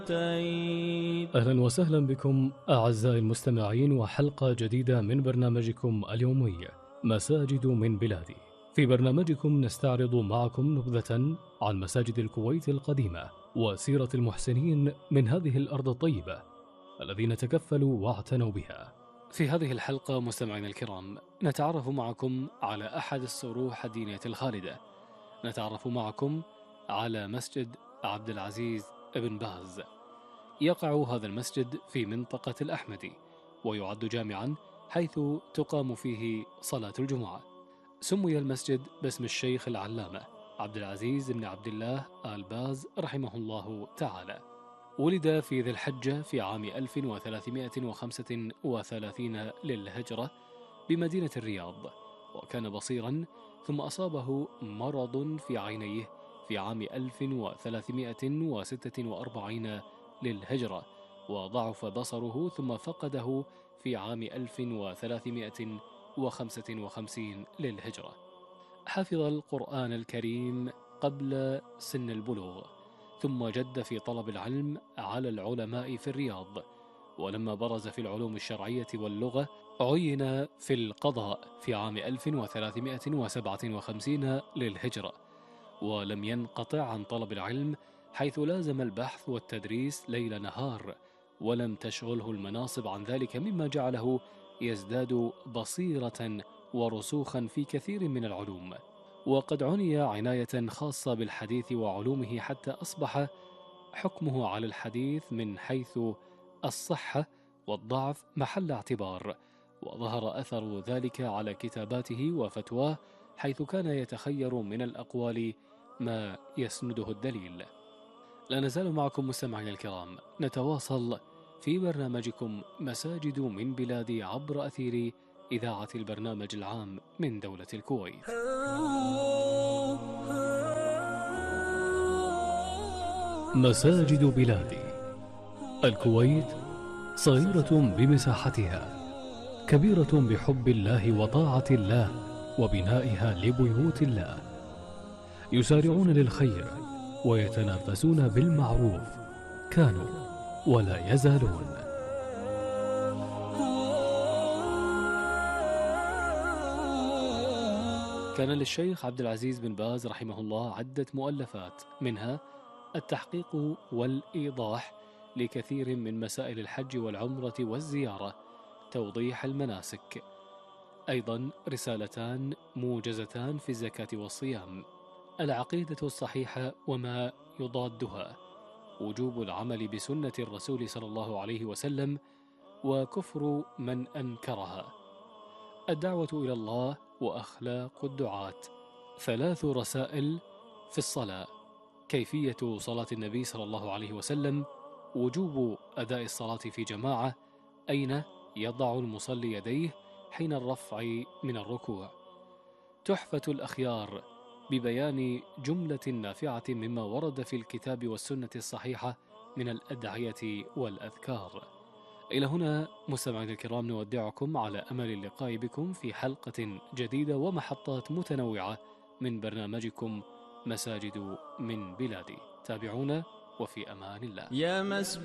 أهلا وسهلا بكم أعزائي المستمعين وحلقة جديدة من برنامجكم اليومي مساجد من بلادي. في برنامجكم نستعرض معكم نبذة عن مساجد الكويت القديمة وسيرة المحسنين من هذه الأرض الطيبة الذين تكفلوا واعتنوا بها. في هذه الحلقة مستمعينا الكرام نتعرف معكم على أحد الصروح الدينية الخالدة، نتعرف معكم على مسجد عبد العزيز ابن باز. يقع هذا المسجد في منطقة الأحمدي ويعد جامعا حيث تقام فيه صلاة الجمعة. سمي المسجد باسم الشيخ العلامة عبد العزيز بن عبد الله آل باز رحمه الله تعالى. ولد في ذي الحجة في عام 1335 للهجرة بمدينة الرياض، وكان بصيرا ثم أصابه مرض في عينيه في عام 1346 للهجرة، وضعف بصره ثم فقده في عام 1355 للهجرة. حفظ القرآن الكريم قبل سن البلوغ، ثم جد في طلب العلم على العلماء في الرياض، ولما برز في العلوم الشرعية واللغة عين في القضاء في عام 1357 للهجرة، ولم ينقطع عن طلب العلم حيث لازم البحث والتدريس ليل نهار، ولم تشغله المناصب عن ذلك، مما جعله يزداد بصيرة ورسوخا في كثير من العلوم. وقد عني عناية خاصة بالحديث وعلومه حتى أصبح حكمه على الحديث من حيث الصحة والضعف محل اعتبار، وظهر أثر ذلك على كتاباته وفتواه، حيث كان يتخير من الأقوال ما يسنده الدليل. لا نزال معكم مستمعين الكرام نتواصل في برنامجكم مساجد من بلادي عبر أثير إذاعة البرنامج العام من دولة الكويت. مساجد بلادي. الكويت صغيرة بمساحتها، كبيرة بحب الله وطاعة الله وبنائها لبيوت الله، يسارعون للخير ويتنافسون بالمعروف، كانوا ولا يزالون. كان للشيخ عبد العزيز بن باز رحمه الله عدة مؤلفات، منها التحقيق والإيضاح لكثير من مسائل الحج والعمرة والزيارة، توضيح المناسك، أيضا رسالتان موجزتان في الزكاة والصيام، العقيدة الصحيحة وما يضادها، وجوب العمل بسنة الرسول صلى الله عليه وسلم، وكفر من أنكرها، الدعوة إلى الله وأخلاق الدعاة، 3 رسائل في الصلاة، كيفية صلاة النبي صلى الله عليه وسلم، وجوب أداء الصلاة في جماعة، أين يضع المصلي يديه حين الرفع من الركوع، تحفة الأخيار ببيان جملة نافعة مما ورد في الكتاب والسنة الصحيحة من الأدعية والأذكار. إلى هنا مستمعينا الكرام نودعكم على أمل اللقاء بكم في حلقة جديدة ومحطات متنوعة من برنامجكم مساجد من بلادي. تابعونا وفي أمان الله.